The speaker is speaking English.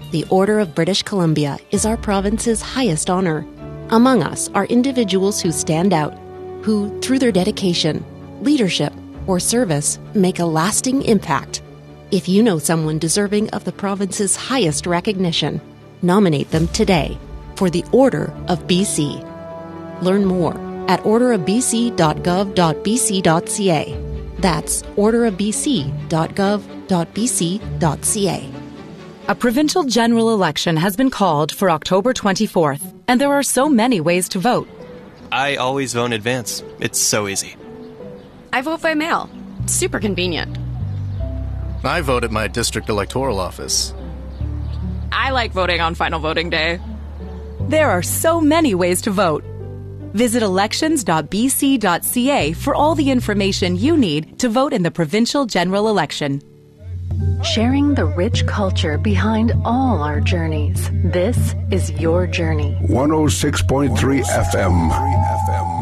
The Order of British Columbia is our province's highest honor. Among us are individuals who stand out, who, through their dedication, leadership, or service, make a lasting impact. If you know someone deserving of the province's highest recognition, nominate them today for the Order of BC. Learn more at orderofbc.gov.bc.ca. That's orderofbc.gov.bc.ca. A provincial general election has been called for October 24th, and there are so many ways to vote. I always vote in advance. It's so easy. I vote by mail. It's super convenient. I vote at my district electoral office. I like voting on final voting day. There are so many ways to vote. Visit elections.bc.ca for all the information you need to vote in the provincial general election. Sharing the rich culture behind all our journeys. This is your journey. 106.3 FM.